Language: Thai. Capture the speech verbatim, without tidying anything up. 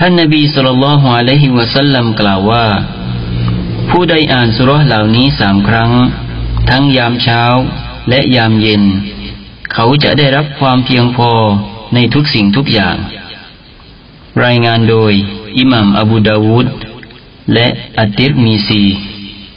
านนบีศ็อลลัลลอฮุอะลัยฮิวะซัลลัมกล่าวว่าผู้ใดอ่านสุเราะห์เหล่านี้สามครั้งทั้งยามเช้าและยามเย็นเขาจะได้รับความเพียงพอในทุกสิ่งทุกอย่างรายงานโดยอิหม่ามอบูดาวูดและอัตติรมีซี